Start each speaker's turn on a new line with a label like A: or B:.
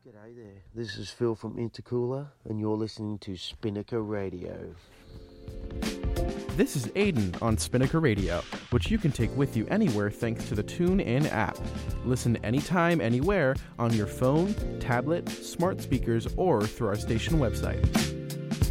A: G'day there, this is Phil from Intercooler, and you're listening to Spinnaker Radio.
B: This is Aiden on Spinnaker Radio, which you can take with you anywhere thanks to the TuneIn app. Listen anytime, anywhere, on your phone, tablet, smart speakers, or through our station website.